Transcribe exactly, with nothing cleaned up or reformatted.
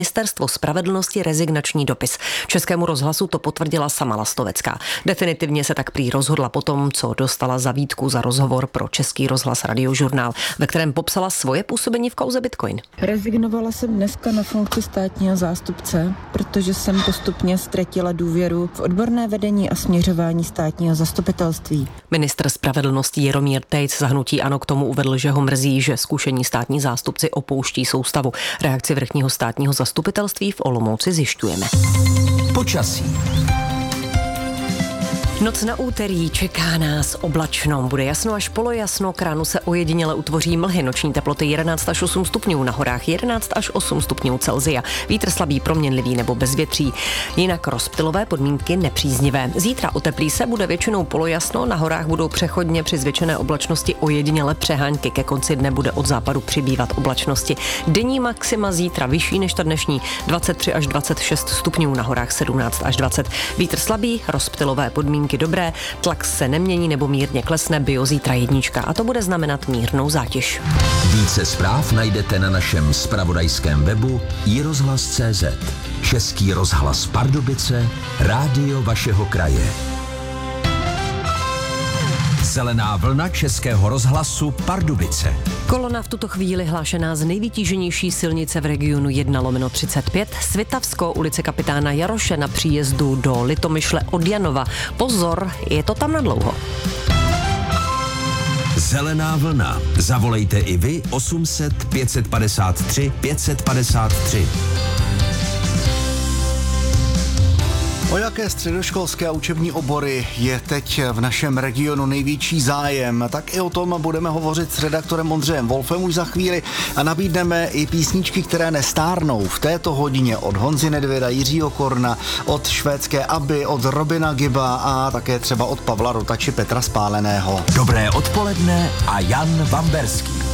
Ministerstvo spravedlnosti rezignační dopis. Českému rozhlasu to potvrdila sama Lastovecká. Definitivně se tak prý rozhodla po tom, co dostala za výtku za rozhovor pro Český rozhlas Radiožurnál, ve kterém popsala svoje působení v kauze Bitcoin. Rezignovala jsem dneska na funkci státního zástupce, protože jsem postupně ztratila důvěru v odborné vedení a směřování státního zastupitelství. Ministr spravedlnosti Jaromír Tejc za hnutí ANO k tomu uvedl, že ho mrzí, že zkušení státní zástupci opouští soustavu. Reakci vrchního státního zastupitelství v Olomouci zjišťujeme. Počasí. Noc na úterý čeká nás oblačno. Bude jasno až polojasno, k ránu se ojediněle utvoří mlhy. Noční teploty jedenáct až osm stupňů, na horách jedenáct až osm stupňů Celsia. Vítr slabý, proměnlivý nebo bezvětří. Jinak rozptylové podmínky nepříznivé. Zítra oteplí se, bude většinou polojasno, na horách budou přechodně při zvětšené oblačnosti ojediněle přehánky. Ke konci dne bude od západu přibývat oblačnosti. Denní maxima zítra vyšší než ta dnešní, dvacet tři až dvacet šest stupňů, na horách sedmnáct až dvacet. Vítr slabý, rozptylové podmínky dobré, tlak se nemění nebo mírně klesne, bio zítra jednička a to bude znamenat mírnou zátěž. Více zpráv najdete na našem zpravodajském webu i rozhlas tečka cé zet. Český rozhlas Pardubice, rádio vašeho kraje. Zelená vlna Českého rozhlasu Pardubice. Kolona v tuto chvíli hlášená z nejvytíženější silnice v regionu jedna lomeno třicet pět, Svitavsko, ulice kapitána Jaroše na příjezdu do Litomyšle od Janova. Pozor, je to tam nadlouho. Zelená vlna. Zavolejte i vy osm set pět padesát tři pět padesát tři. O jaké středoškolské a učební obory je teď v našem regionu největší zájem, tak i o tom budeme hovořit s redaktorem Ondřejem Wolfem už za chvíli a nabídneme i písničky, které nestárnou v této hodině od Honzy Nedvěda, Jiřího Korna, od švédské Abby, od Robina Gibba a také třeba od Pavla Rota či Petra Spáleného. Dobré odpoledne a Jan Vamberský.